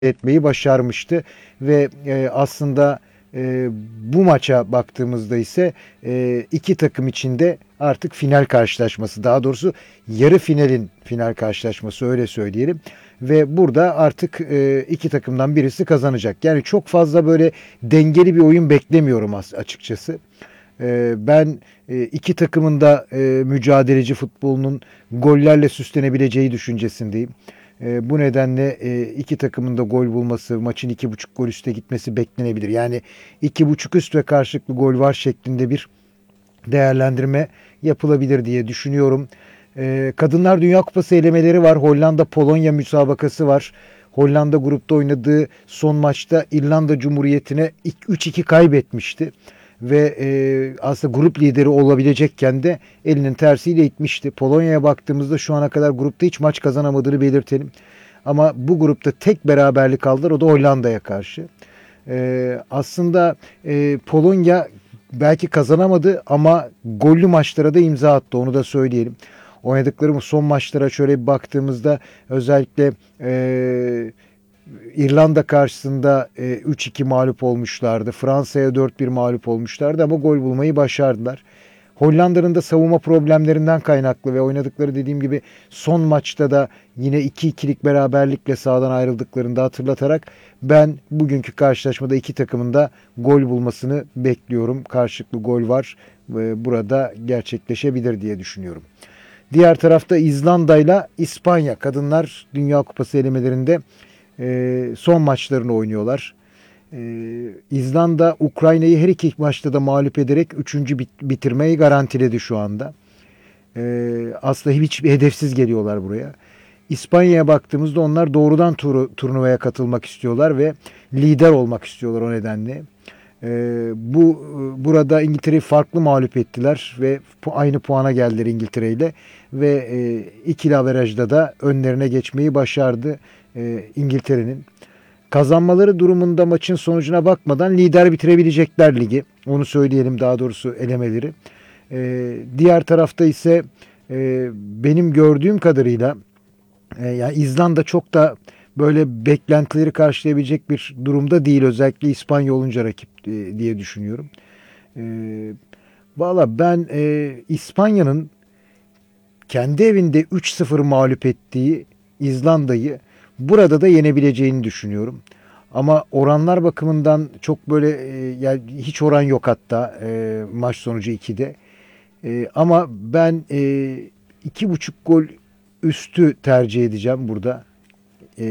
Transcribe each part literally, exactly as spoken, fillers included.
etmeyi başarmıştı ve e, aslında e, bu maça baktığımızda ise e, iki takım içinde artık final karşılaşması, daha doğrusu yarı finalin final karşılaşması, öyle söyleyelim. Ve burada artık e, iki takımdan birisi kazanacak. Yani çok fazla böyle dengeli bir oyun beklemiyorum açıkçası. E, ben e, iki takımın da e, mücadeleci futbolunun gollerle süslenebileceği düşüncesindeyim. E, bu nedenle e, iki takımın da gol bulması, maçın iki buçuk gol üste gitmesi beklenebilir. Yani iki buçuk üst ve karşılıklı gol var şeklinde bir değerlendirme yapılabilir diye düşünüyorum. E, Kadınlar Dünya Kupası elemeleri var. Hollanda-Polonya müsabakası var. Hollanda grupta oynadığı son maçta İrlanda Cumhuriyeti'ne üç iki kaybetmişti. Ve e, aslında grup lideri olabilecekken de elinin tersiyle itmişti. Polonya'ya baktığımızda şu ana kadar grupta hiç maç kazanamadığını belirtelim. Ama bu grupta tek beraberlik aldılar, o da Hollanda'ya karşı. E, aslında e, Polonya belki kazanamadı ama gollü maçlara da imza attı, onu da söyleyelim. Oynadıkları son maçlara şöyle bir baktığımızda özellikle e, İrlanda karşısında e, üç iki mağlup olmuşlardı. Fransa'ya dört bir mağlup olmuşlardı ama gol bulmayı başardılar. Hollanda'nın da savunma problemlerinden kaynaklı ve oynadıkları, dediğim gibi, son maçta da yine iki ikilik beraberlikle sahadan ayrıldıklarını da hatırlatarak ben bugünkü karşılaşmada iki takımın da gol bulmasını bekliyorum. Karşılıklı gol var ve burada gerçekleşebilir diye düşünüyorum. Diğer tarafta İzlanda ile İspanya Kadınlar Dünya Kupası elemelerinde e, son maçlarını oynuyorlar. Ee, İzlanda Ukrayna'yı her iki maçta da mağlup ederek üçüncü bitirmeyi garantiledi şu anda. Ee, aslında hiç hedefsiz geliyorlar buraya. İspanya'ya baktığımızda onlar doğrudan tur turnuvaya katılmak istiyorlar ve lider olmak istiyorlar o nedenle. Ee, bu burada İngiltere'yi farklı mağlup ettiler ve aynı puana geldiler İngiltere ile ve e, ikili averajda da önlerine geçmeyi başardı e, İngiltere'nin. Kazanmaları durumunda maçın sonucuna bakmadan lider bitirebilecekler ligi. Onu söyleyelim, daha doğrusu elemeleri. Ee, diğer tarafta ise e, benim gördüğüm kadarıyla e, yani İzlanda çok da böyle beklentileri karşılayabilecek bir durumda değil. Özellikle İspanya olunca rakip e, diye düşünüyorum. E, Valla ben e, İspanya'nın kendi evinde üç sıfır mağlup ettiği İzlanda'yı burada da yenebileceğini düşünüyorum. Ama oranlar bakımından çok böyle e, yani hiç oran yok hatta e, maç sonucu ikide. E, ama ben e, iki buçuk gol üstü tercih edeceğim burada. E,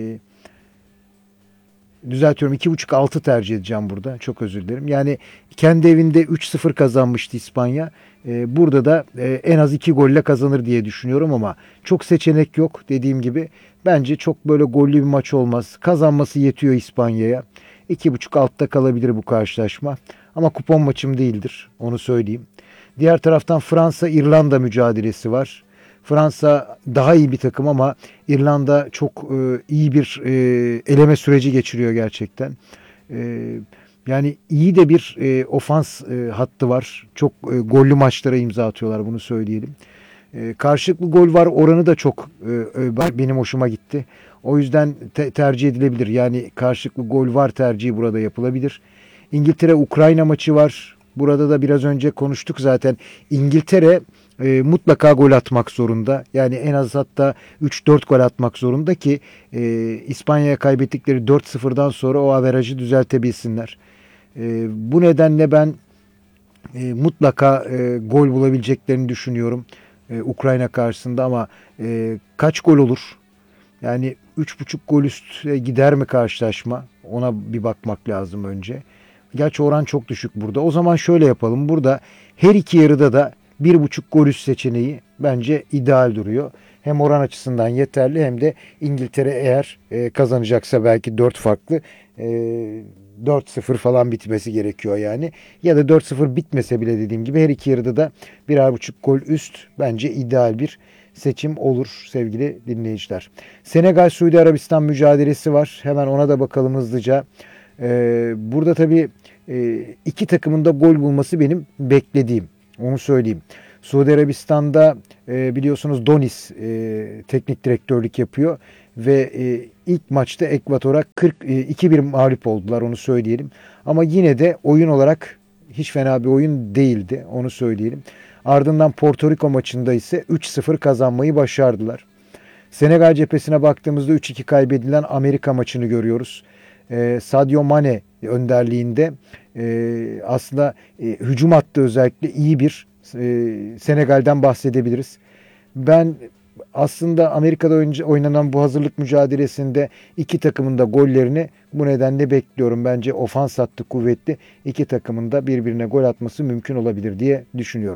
Düzeltiyorum, iki buçuk altı tercih edeceğim burada. Çok özür dilerim. Yani kendi evinde üç sıfır kazanmıştı İspanya. Ee, burada da e, en az iki golle kazanır diye düşünüyorum ama çok seçenek yok dediğim gibi. Bence çok böyle gollü bir maç olmaz. Kazanması yetiyor İspanya'ya. iki buçuk altta kalabilir bu karşılaşma. Ama kupon maçım değildir, onu söyleyeyim. Diğer taraftan Fransa-İrlanda mücadelesi var. Fransa daha iyi bir takım ama İrlanda çok e, iyi bir e, eleme süreci geçiriyor gerçekten. E, Yani iyi de bir e, ofans e, hattı var. Çok e, gollü maçlara imza atıyorlar, bunu söyleyelim. E, karşılıklı gol var oranı da çok e, e, benim hoşuma gitti. O yüzden te- tercih edilebilir. Yani karşılıklı gol var tercihi burada yapılabilir. İngiltere-Ukrayna maçı var. Burada da biraz önce konuştuk zaten. İngiltere e, mutlaka gol atmak zorunda. Yani en az hatta üç dört gol atmak zorunda ki e, İspanya'ya kaybettikleri dört sıfırdan sonra o averajı düzeltebilsinler. E, bu nedenle ben e, mutlaka e, gol bulabileceklerini düşünüyorum e, Ukrayna karşısında ama e, kaç gol olur? Yani üç buçuk gol üstüne gider mi karşılaşma? Ona bir bakmak lazım önce. Gerçi oran çok düşük burada. O zaman şöyle yapalım. Burada her iki yarıda da bir buçuk gol üst seçeneği bence ideal duruyor. Hem oran açısından yeterli hem de İngiltere eğer e, kazanacaksa belki dört farklı e, dört sıfır falan bitmesi gerekiyor yani. Ya da dört sıfır bitmese bile, dediğim gibi, her iki yarıda da birer buçuk gol üst bence ideal bir seçim olur sevgili dinleyiciler. Senegal-Suudi Arabistan mücadelesi var. Hemen ona da bakalım hızlıca. Ee, burada tabii e, iki takımın da gol bulması benim beklediğim. Onu söyleyeyim. Suudi Arabistan'da e, biliyorsunuz Donis e, teknik direktörlük yapıyor ve e, ilk maçta Ekvator'a kırk iki bir mağlup oldular, onu söyleyelim. Ama yine de oyun olarak hiç fena bir oyun değildi, onu söyleyelim. Ardından Porto Rico maçında ise üç sıfır kazanmayı başardılar. Senegal cephesine baktığımızda üç iki kaybedilen Amerika maçını görüyoruz. E, Sadio Mane önderliğinde e, aslında e, hücum hattı özellikle iyi bir e, Senegal'den bahsedebiliriz. Ben aslında Amerika'da oynanan bu hazırlık mücadelesinde iki takımın da gollerini bu nedenle bekliyorum. Bence ofans hattı kuvvetli. İki takımın da birbirine gol atması mümkün olabilir diye düşünüyorum.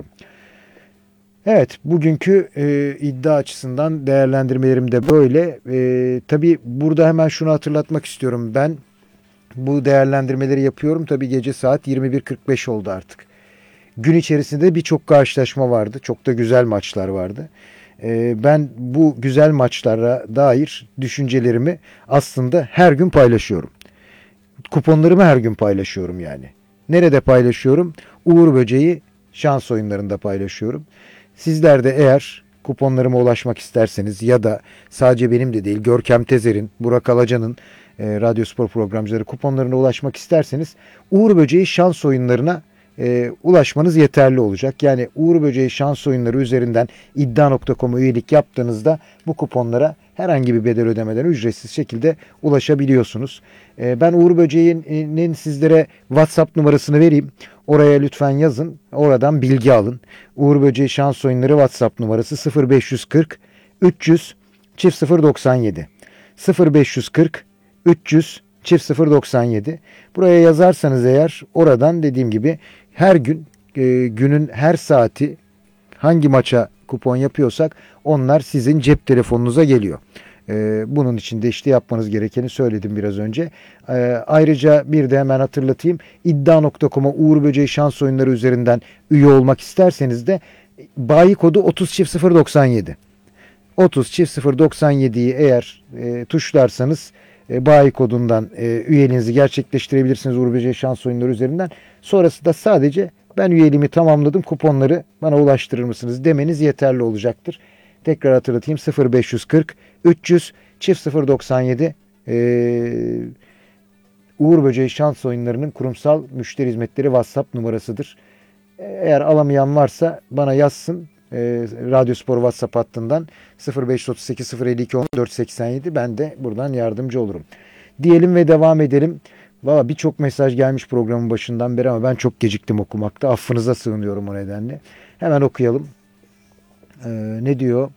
Evet, bugünkü e, iddia açısından değerlendirmelerim de böyle. E, tabii burada hemen şunu hatırlatmak istiyorum. Ben bu değerlendirmeleri yapıyorum. Tabii gece saat yirmi bir kırk beş oldu artık. Gün içerisinde birçok karşılaşma vardı. Çok da güzel maçlar vardı. E, ben bu güzel maçlara dair düşüncelerimi aslında her gün paylaşıyorum. Kuponlarımı her gün paylaşıyorum yani. Nerede paylaşıyorum? Uğur Böceği şans oyunlarında paylaşıyorum. Sizler de eğer kuponlarıma ulaşmak isterseniz ya da sadece benim de değil Görkem Tezer'in, Burak Alacan'ın e, radyo spor programcıları kuponlarına ulaşmak isterseniz Uğur Böceği şans oyunlarına e, ulaşmanız yeterli olacak. Yani Uğur Böceği şans oyunları üzerinden iddia nokta com'a üyelik yaptığınızda bu kuponlara herhangi bir bedel ödemeden ücretsiz şekilde ulaşabiliyorsunuz. E, ben Uğur Böceği'nin sizlere WhatsApp numarasını vereyim. Oraya lütfen yazın. Oradan bilgi alın. Uğur Böceği şans oyunları WhatsApp numarası sıfır beş yüz kırk üç yüz çift sıfır doksan yedi. sıfır beş yüz kırk üç yüz çift sıfır doksan yedi. Buraya yazarsanız eğer oradan dediğim gibi her gün e, günün her saati hangi maça kupon yapıyorsak onlar sizin cep telefonunuza geliyor. Ee, bunun için de işte yapmanız gerekeni söyledim biraz önce. Ee, ayrıca bir de hemen hatırlatayım. iddia nokta com'a Uğur Böceği şans oyunları üzerinden üye olmak isterseniz de bayi kodu otuz çift sıfır doksan yedi. otuz çift sıfır doksan yediyi eğer e, tuşlarsanız e, bayi kodundan e, üyeliğinizi gerçekleştirebilirsiniz Uğur Böceği şans oyunları üzerinden. Sonrası da sadece ben üyeliğimi tamamladım, kuponları bana ulaştırır mısınız demeniz yeterli olacaktır. Tekrar hatırlatayım, sıfır beş yüz kırk üç yüz çift sıfır doksan yedi ee, Uğur Böceği şans oyunlarının kurumsal müşteri hizmetleri WhatsApp numarasıdır. Eğer alamayan varsa bana yazsın. E, Radyo Spor WhatsApp hattından sıfır beş otuz sekiz sıfır elli iki on dört seksen yedi, ben de buradan yardımcı olurum. Diyelim ve devam edelim. Valla birçok mesaj gelmiş programın başından beri ama ben çok geciktim okumakta. Affınıza sığınıyorum o nedenle. Hemen okuyalım. Ee, ne diyor?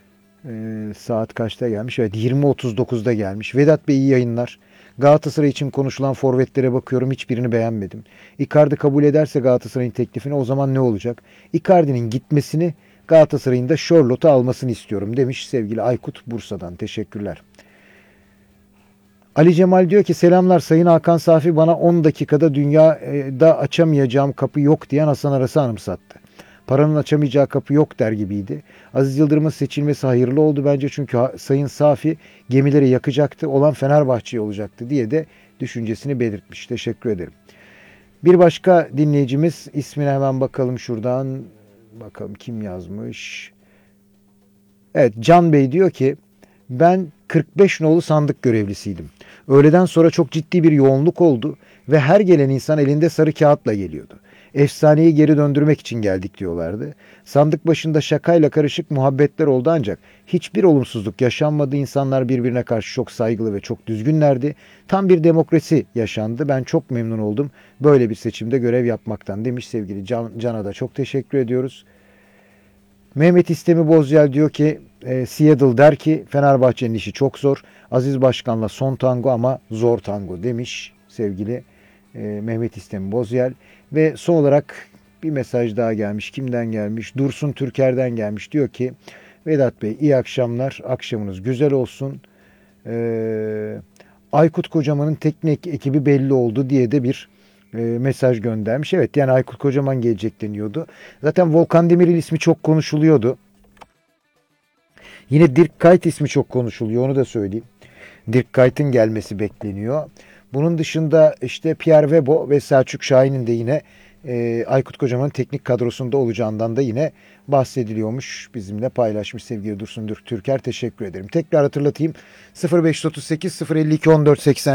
Ee, saat kaçta gelmiş? Evet, yirmi otuz dokuzda gelmiş. Vedat Bey iyi yayınlar. Galatasaray için konuşulan forvetlere bakıyorum, hiçbirini beğenmedim. Icardi kabul ederse Galatasaray'ın teklifini, o zaman ne olacak? Icardi'nin gitmesini, Galatasaray'ın da Charlotte'u almasını istiyorum demiş sevgili Aykut Bursa'dan. Teşekkürler. Ali Cemal diyor ki selamlar Sayın Hakan Safi, bana on dakikada dünyada açamayacağım kapı yok diyen Hasan Aras'ı anımsattı. Paranın açamayacağı kapı yok der gibiydi. Aziz Yıldırım'ın seçilmesi hayırlı oldu bence, çünkü Sayın Safi gemileri yakacaktı, olan Fenerbahçe olacaktı diye de düşüncesini belirtmiş. Teşekkür ederim. Bir başka dinleyicimiz, ismine hemen bakalım şuradan. Bakalım kim yazmış. Evet, Can Bey diyor ki ben kırk beş nolu sandık görevlisiydim. Öğleden sonra çok ciddi bir yoğunluk oldu ve her gelen insan elinde sarı kağıtla geliyordu. Efsaneyi geri döndürmek için geldik diyorlardı. Sandık başında şakayla karışık muhabbetler oldu ancak hiçbir olumsuzluk yaşanmadı. İnsanlar birbirine karşı çok saygılı ve çok düzgünlerdi. Tam bir demokrasi yaşandı. Ben çok memnun oldum böyle bir seçimde görev yapmaktan demiş sevgili Can, Can'a da çok teşekkür ediyoruz. Mehmet İstemi Bozyel diyor ki e, Seattle der ki Fenerbahçe'nin işi çok zor. Aziz Başkan'la son tango ama zor tango demiş sevgili e, Mehmet İstemi Bozyel. Ve son olarak bir mesaj daha gelmiş. Kimden gelmiş? Dursun Türker'den gelmiş. Diyor ki Vedat Bey iyi akşamlar. Akşamınız güzel olsun. Ee, Aykut Kocaman'ın teknik ekibi belli oldu diye de bir e, mesaj göndermiş. Evet, yani Aykut Kocaman gelecek deniyordu. Zaten Volkan Demirel ismi çok konuşuluyordu. Yine Dirk Kuyt ismi çok konuşuluyor. Onu da söyleyeyim. Dirk Kuyt'ın gelmesi bekleniyor. Bunun dışında işte Pierre Webo ve Selçuk Şahin'in de yine e, Aykut Kocaman'ın teknik kadrosunda olacağından da yine bahsediliyormuş. Bizimle paylaşmış sevgili Dursun Türker. Teşekkür ederim. Tekrar hatırlatayım. sıfır beş otuz sekiz sıfır elli iki on dört seksen